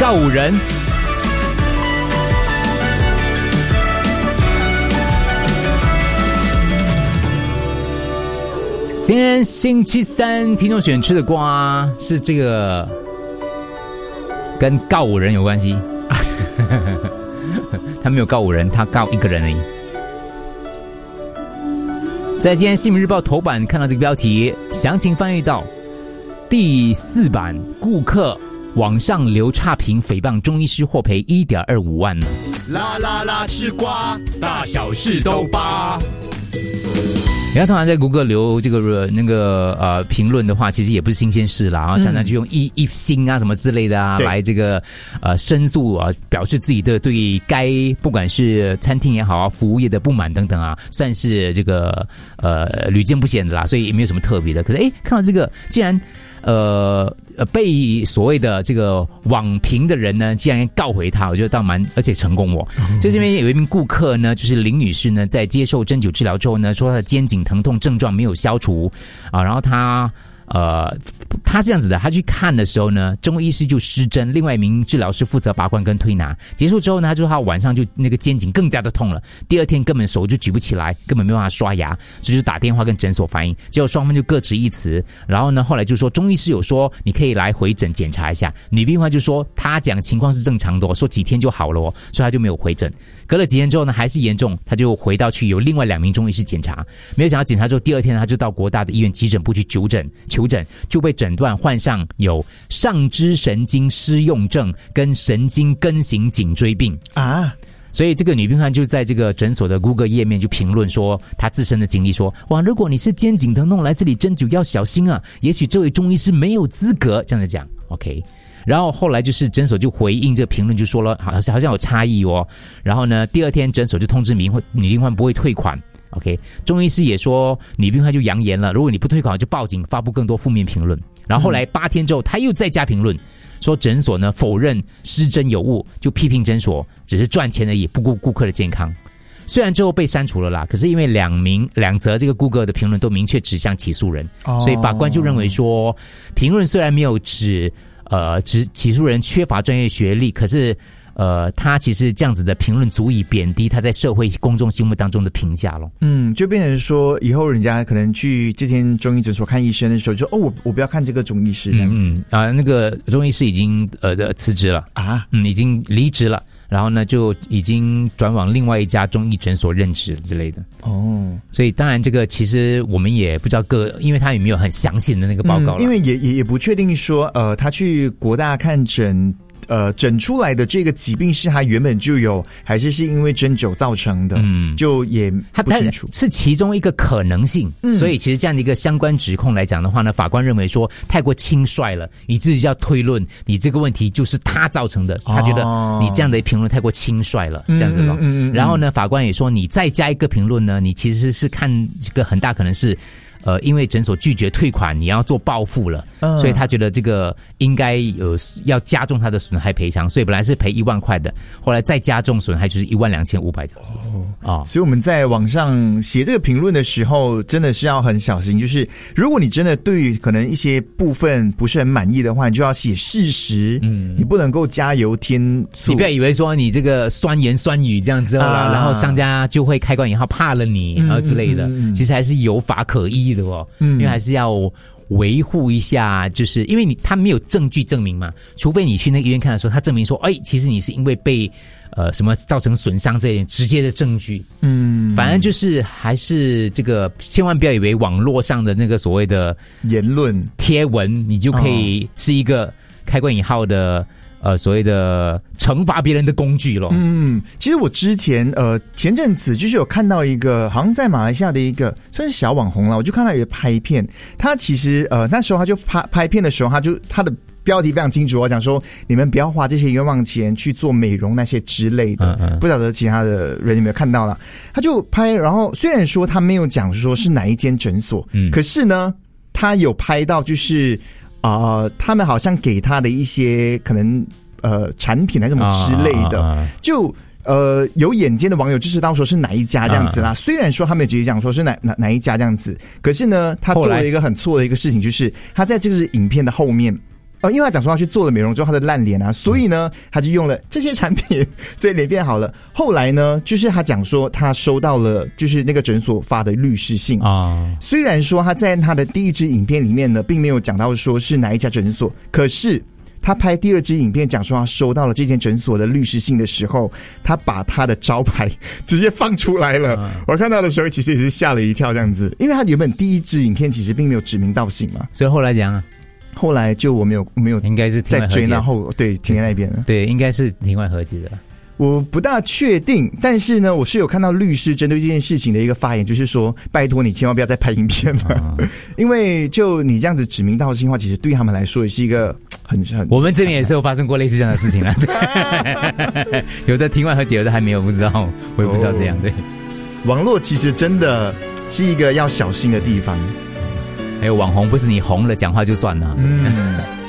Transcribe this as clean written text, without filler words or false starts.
告五人。今天星期三，听众选吃的瓜是这个跟告五人有关系。他没有告五人，他告一个人而已。在今天新闻日报头版看到这个标题，详情翻译到第4版，顾客网上留差评诽谤中医师获赔 1.25 万。 啦啦啦吃瓜，大小事都扒。 你看，通常在谷歌留这个评论的话，其实也不是新鲜事啦，然后常常就用一星啊什么之类的啊来这个申诉啊，表示自己的对该不管是餐厅也好啊，服务业的不满等等啊，算是这个屡见不鲜的啦，所以也没有什么特别的。可是看到这个，竟然被所谓的这个网评的人呢，竟然告回他，我觉得倒蛮，而且成功哦。就这边有一名顾客呢，就是林女士呢，在接受针灸治疗之后呢，说她的肩颈疼痛症状没有消除啊，然后她是这样子的，他去看的时候呢，中医师就施针，另外一名治疗师负责拔罐跟推拿。结束之后呢，他就说他晚上就那个肩颈更加的痛了，第二天根本手就举不起来，根本没办法刷牙，所以就打电话跟诊所反映，结果双方就各执一词。然后呢，后来就说中医师有说你可以来回诊检查一下，女病患就说他讲情况是正常的哦，说几天就好了哦，所以他就没有回诊。隔了几天之后呢，还是严重，他就回到去有另外2名中医师检查，没有想到检查之后第二天他就到国大的医院急诊部去求诊，就被诊断患上有上肢神经失用症跟神经根型颈椎病啊。所以这个女病患就在这个诊所的 Google 页面就评论说她自身的经历说，哇，如果你是肩颈疼痛来这里针灸要小心啊，也许这位中医师没有资格，这样子讲 OK。然后后来就是诊所就回应这个评论，就说了好像有差异哦。然后呢，第二天诊所就通知女病患不会退款。OK， 中医师也说女病患就扬言了，如果你不退款就报警，发布更多负面评论。然后后来8天之后，他又再加评论，说诊所呢否认施针有误，就批评诊所只是赚钱而已，不顾顾客的健康。虽然最后被删除了啦，可是因为两则这个 Google 的评论都明确指向起诉人，所以法官就认为说，评论虽然没有指起诉人缺乏专业学历，可是他其实这样子的评论足以贬低他在社会公众心目当中的评价咯。 就变成说以后人家可能去这间中医诊所看医生的时候，就我不要看这个中医师这样子。 那个中医师已经辞职了啊，已经离职了。然后呢，就已经转往另外一家中医诊所任职之类的。哦，所以当然这个其实我们也不知道因为他有没有很详细的那个报告了， 因为也不确定说他去国大看诊。诊出来的这个疾病是他原本就有，还是因为针灸造成的？就也不清楚， 是其中一个可能性。所以其实这样的一个相关指控来讲的话呢，法官认为说太过轻率了，以至于要推论你这个问题就是他造成的。他觉得你这样的评论太过轻率了，这样子咯。然后呢，法官也说你再加一个评论呢，你其实是看这个很大可能是。因为诊所拒绝退款，你要做报复了，所以他觉得这个应该要加重他的损害赔偿，所以本来是赔1万块的，后来再加重损害就是12500这样子。 所以我们在网上写这个评论的时候，真的是要很小心，就是如果你真的对于可能一些部分不是很满意的话，你就要写事实，你不能够加油添醋。 你不要以为说你这个酸言酸语这样之后啦，然后商家就会开关以后怕了你，然后之类的，其实还是有法可依的哦，因为还是要维护一下，就是因为他没有证据证明嘛，除非你去那个医院看的时候，他证明说，其实你是因为被什么造成损伤这一点直接的证据。反正就是还是这个，千万不要以为网络上的那个所谓的言论贴文，你就可以是一个开关引号的。所谓的惩罚别人的工具咯。 其实我之前前阵子就是有看到一个好像在马来西亚的一个算是小网红了，我就看到一个拍片，他其实那时候他就拍片的时候，他的标题非常清楚，我讲说你们不要花这些冤枉钱去做美容那些之类的。不晓得其他的人有没有看到了？他就拍，然后虽然说他没有讲说是哪一间诊所，可是呢，他有拍到就是他们好像给他的一些可能产品还是什么之类的，就有眼尖的网友就知道说是哪一家这样子啦。虽然说他没有直接讲说是哪一家这样子，可是呢，他做了一个很错的一个事情，就是他在这个影片的后面因为他讲说他去做了美容之后他的烂脸啊，所以呢他就用了这些产品，所以脸变好了。后来呢就是他讲说他收到了就是那个诊所发的律师信啊，虽然说他在他的第一支影片里面呢并没有讲到说是哪一家诊所，可是他拍第二支影片讲说他收到了这间诊所的律师信的时候，他把他的招牌直接放出来了。我看到的时候其实也是吓了一跳这样子，因为他原本第一支影片其实并没有指名道姓嘛， 所以后来讲啊， 后来就我没有应该是在追那后，对，停在那边了。 对，应该是庭外和解的。 我不大确定，但是呢，我是有看到律师针对这件事情的一个发言，就是说，拜托你千万不要再拍影片了，因为就你这样子指名道姓的话，其实对他们来说也是一个很。 我们这边也是有发生过类似这样的事情啊，有的庭外和解，有的还没有，不知道，我也不知道这样。对， 网络其实真的是一个要小心的地方。 还有网红，不是你红了讲话就算了。